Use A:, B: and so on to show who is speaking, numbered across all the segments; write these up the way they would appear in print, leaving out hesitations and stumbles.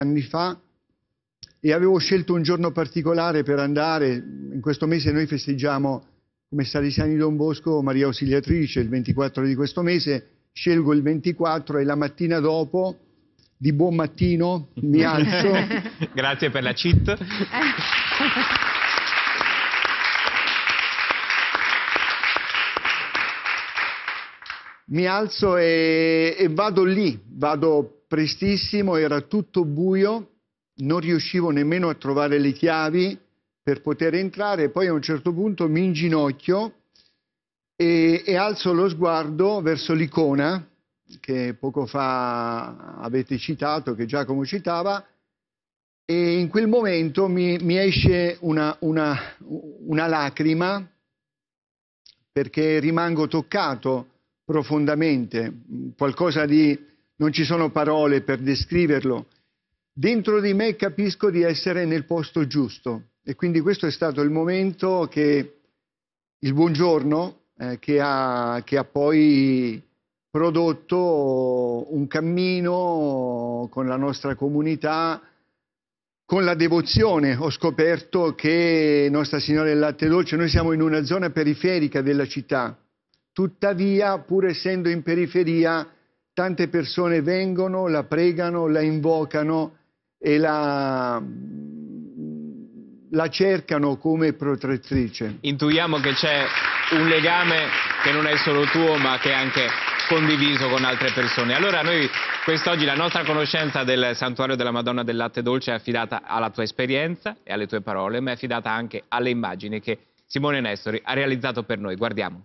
A: anni fa, e avevo scelto un giorno particolare per andare. In questo mese noi festeggiamo come Salesiani Don Bosco Maria Ausiliatrice, il 24 di questo mese. Scelgo il 24 e la mattina dopo, di buon mattino, mi alzo.
B: Grazie per la cheat.
A: Mi alzo e vado lì, vado prestissimo, era tutto buio, non riuscivo nemmeno a trovare le chiavi per poter entrare. Poi a un certo punto mi inginocchio e alzo lo sguardo verso l'icona che poco fa avete citato, che Giacomo citava, e in quel momento mi esce una lacrima, perché rimango toccato profondamente, qualcosa di... non ci sono parole per descriverlo. Dentro di me capisco di essere nel posto giusto, e quindi questo è stato il momento che il buongiorno che ha poi prodotto un cammino con la nostra comunità, con la devozione. Ho scoperto che Nostra Signora del Latte Dolce, noi siamo in una zona periferica della città, tuttavia, pur essendo in periferia, tante persone vengono, la pregano, la invocano e la cercano come protettrice.
B: Intuiamo che c'è un legame che non è solo tuo, ma che è anche condiviso con altre persone. Allora noi quest'oggi la nostra conoscenza del Santuario della Madonna del Latte Dolce è affidata alla tua esperienza e alle tue parole, ma è affidata anche alle immagini che Simone Nestori ha realizzato per noi. Guardiamo.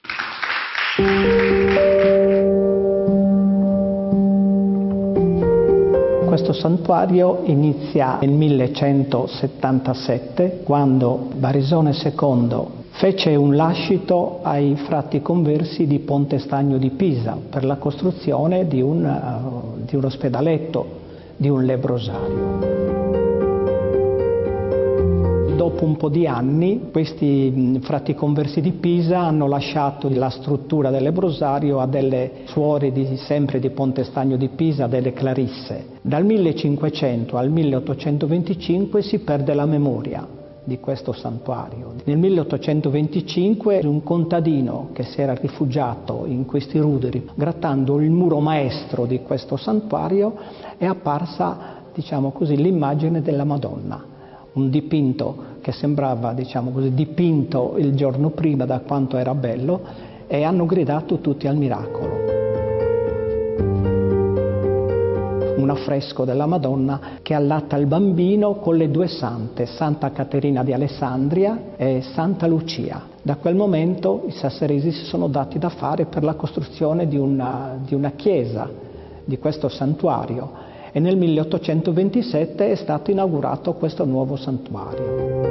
C: Questo santuario inizia nel 1177, quando Barisone II fece un lascito ai frati conversi di Ponte Stagno di Pisa per la costruzione di un ospedaletto, di un lebbrosario. Dopo un po' di anni, questi frati conversi di Pisa hanno lasciato la struttura del lebbrosario a delle suore sempre di Ponte Stagno di Pisa, delle Clarisse. Dal 1500 al 1825 si perde la memoria di questo santuario. Nel 1825 un contadino che si era rifugiato in questi ruderi, grattando il muro maestro di questo santuario, è apparsa, diciamo così, l'immagine della Madonna. Un dipinto che sembrava, diciamo così, dipinto il giorno prima da quanto era bello, e hanno gridato tutti al miracolo. Un affresco della Madonna che allatta il bambino con le due sante, Santa Caterina di Alessandria e Santa Lucia. Da quel momento i sasseresi si sono dati da fare per la costruzione di una chiesa, di questo santuario, e nel 1827 è stato inaugurato questo nuovo santuario.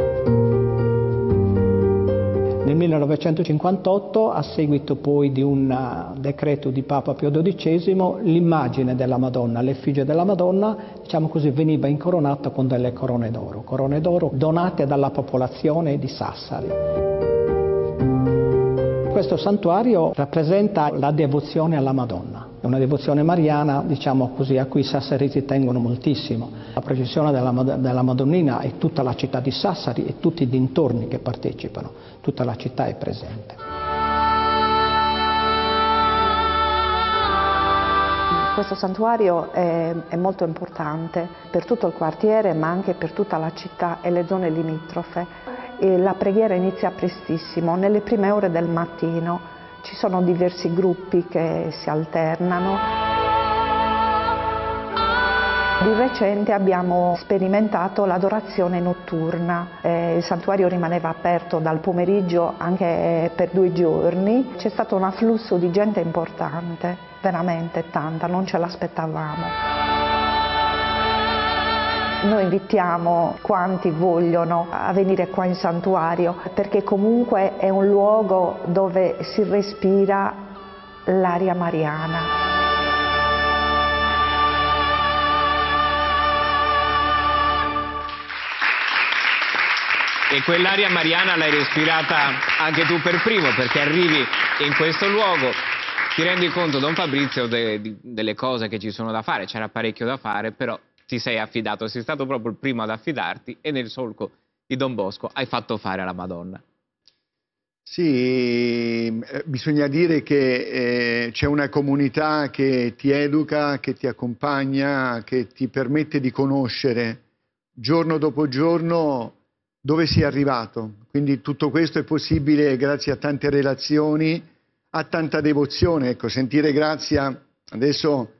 C: Nel 1958, a seguito poi di un decreto di Papa Pio XII, l'immagine della Madonna, l'effigie della Madonna, diciamo così, veniva incoronata con delle corone d'oro donate dalla popolazione di Sassari. Questo santuario rappresenta la devozione alla Madonna. È una devozione mariana, diciamo così, a cui i sassaresi tengono moltissimo. La processione della Madonnina è tutta la città di Sassari e tutti i dintorni che partecipano, tutta la città è presente.
D: Questo santuario è molto importante per tutto il quartiere, ma anche per tutta la città e le zone limitrofe. E la preghiera inizia prestissimo, nelle prime ore del mattino. Ci sono diversi gruppi che si alternano. Di recente abbiamo sperimentato l'adorazione notturna. Il santuario rimaneva aperto dal pomeriggio anche per 2 giorni. C'è stato un afflusso di gente importante, veramente tanta, non ce l'aspettavamo. Noi invitiamo quanti vogliono a venire qua in santuario, perché comunque è un luogo dove si respira l'aria mariana.
B: E quell'aria mariana l'hai respirata anche tu per primo, perché arrivi in questo luogo, ti rendi conto, Don Fabrizio, delle cose che ci sono da fare. C'era parecchio da fare, però ti sei affidato, sei stato proprio il primo ad affidarti e nel solco di Don Bosco hai fatto fare alla Madonna.
A: Sì, bisogna dire che c'è una comunità che ti educa, che ti accompagna, che ti permette di conoscere giorno dopo giorno dove sei arrivato. Quindi tutto questo è possibile grazie a tante relazioni, a tanta devozione. Ecco, sentire Grazia, adesso